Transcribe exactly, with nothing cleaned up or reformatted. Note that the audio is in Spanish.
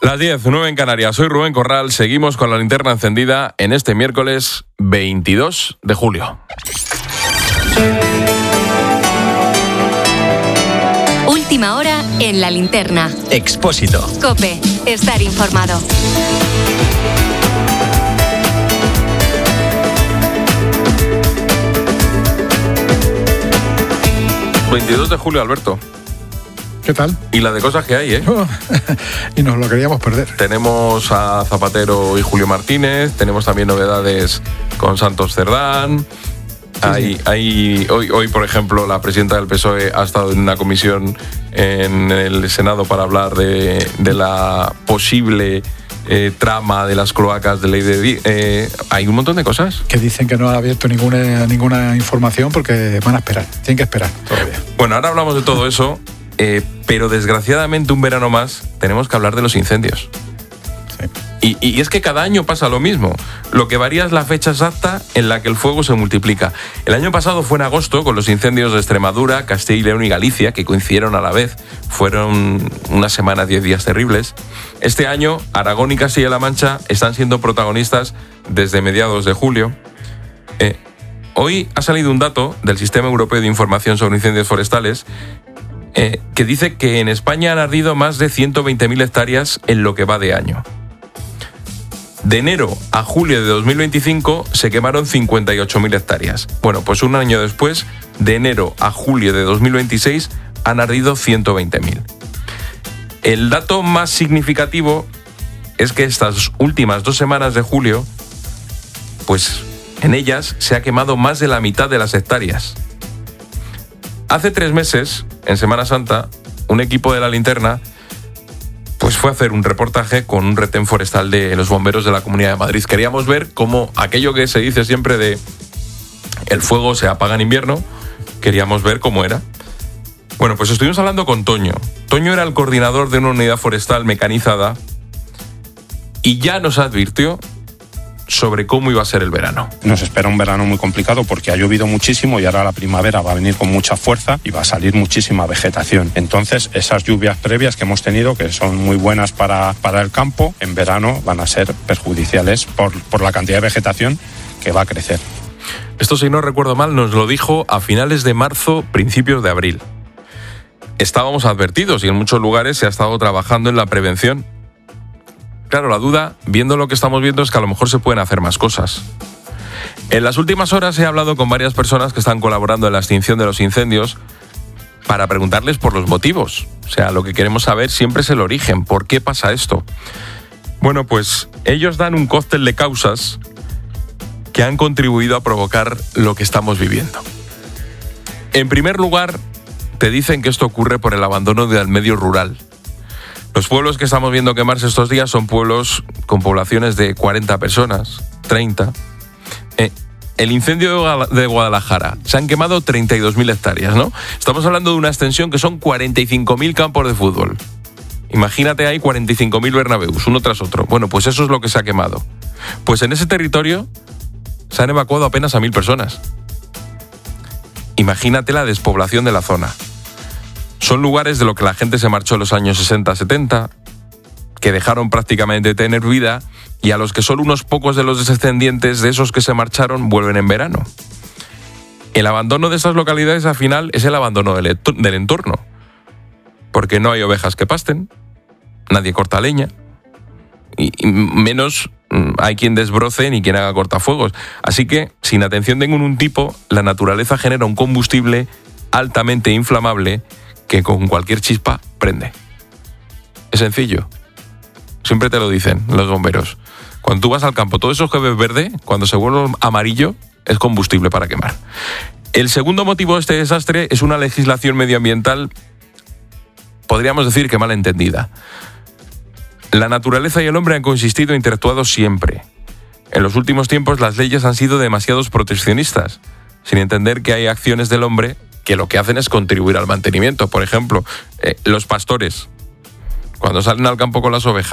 Las diez, nueve en Canarias. Soy Rubén Corral. Seguimos con la linterna encendida en este miércoles veintidós de julio. Última hora en la linterna. Expósito. COPE. Estar informado. veintidós de julio, Alberto. ¿Qué tal? Y la de cosas que hay, ¿eh? Y nos lo queríamos perder. Tenemos a Zapatero y Julio Martínez, tenemos también novedades con Santos Cerdán. Sí, hay, sí. hay hoy, hoy, por ejemplo, la presidenta del P S O E ha estado en una comisión en el Senado para hablar de, de la posible eh, trama de las cloacas de ley de... Eh, hay un montón de cosas. Que dicen que no ha abierto ninguna, ninguna información porque van a esperar, tienen que esperar todavía. Bueno, ahora hablamos de todo eso. Eh, pero desgraciadamente un verano más tenemos que hablar de los incendios. Sí. Y, y es que cada año pasa lo mismo. Lo que varía es la fecha exacta en la que el fuego se multiplica. El año pasado fue en agosto con los incendios de Extremadura, Castilla y León y Galicia, que coincidieron a la vez. Fueron una semana, diez días terribles. Este año Aragón y Castilla-La Mancha están siendo protagonistas desde mediados de julio. Eh, hoy ha salido un dato del Sistema Europeo de Información sobre Incendios Forestales Eh, que dice que en España han ardido más de ciento veinte mil hectáreas en lo que va de año. De enero a julio de dos mil veinticinco se quemaron cincuenta y ocho mil hectáreas. Bueno, pues un año después, de enero a julio de dos mil veintiséis, han ardido ciento veinte mil. El dato más significativo es que estas últimas dos semanas de julio, pues en ellas se ha quemado más de la mitad de las hectáreas. Hace tres meses, en Semana Santa, un equipo de La Linterna pues fue a hacer un reportaje con un retén forestal de los bomberos de la Comunidad de Madrid. Queríamos ver cómo aquello que se dice siempre de el fuego se apaga en invierno, queríamos ver cómo era. Bueno, pues estuvimos hablando con Toño. Toño era el coordinador de una unidad forestal mecanizada y ya nos advirtió sobre cómo iba a ser el verano. Nos espera un verano muy complicado porque ha llovido muchísimo y ahora la primavera va a venir con mucha fuerza y va a salir muchísima vegetación. Entonces, esas lluvias previas que hemos tenido, que son muy buenas para, para el campo, en verano van a ser perjudiciales por, por la cantidad de vegetación que va a crecer. Esto, si no recuerdo mal, nos lo dijo a finales de marzo, principios de abril. Estábamos advertidos y en muchos lugares se ha estado trabajando en la prevención. Claro, la duda, viendo lo que estamos viendo, es que a lo mejor se pueden hacer más cosas. En las últimas horas he hablado con varias personas que están colaborando en la extinción de los incendios para preguntarles por los motivos. O sea, lo que queremos saber siempre es el origen. ¿Por qué pasa esto? Bueno, pues ellos dan un cóctel de causas que han contribuido a provocar lo que estamos viviendo. En primer lugar, te dicen que esto ocurre por el abandono del medio rural. Los pueblos que estamos viendo quemarse estos días son pueblos con poblaciones de cuarenta personas, treinta. Eh, el incendio de Guadalajara, se han quemado treinta y dos mil hectáreas, ¿no? Estamos hablando de una extensión que son cuarenta y cinco mil campos de fútbol. Imagínate ahí cuarenta y cinco mil Bernabéus, uno tras otro. Bueno, pues eso es lo que se ha quemado. Pues en ese territorio se han evacuado apenas a mil personas. Imagínate la despoblación de la zona. Son lugares de lo que la gente se marchó en los años sesenta setenta, que dejaron prácticamente de tener vida y a los que solo unos pocos de los descendientes de esos que se marcharon vuelven en verano. El abandono de estas localidades al final es el abandono del, del entorno, porque no hay ovejas que pasten, nadie corta leña y, y menos hay quien desbroce ni quien haga cortafuegos. Así que, sin atención de ningún tipo, la naturaleza genera un combustible altamente inflamable que con cualquier chispa prende. Es sencillo. Siempre te lo dicen los bomberos. Cuando tú vas al campo, todo eso que ves verde, cuando se vuelve amarillo, es combustible para quemar. El segundo motivo de este desastre es una legislación medioambiental, podríamos decir que mal entendida. La naturaleza y el hombre han coexistido e interactuado siempre. En los últimos tiempos las leyes han sido demasiado proteccionistas, sin entender que hay acciones del hombre que lo que hacen es contribuir al mantenimiento. Por ejemplo, eh, los pastores, cuando salen al campo con las ovejas,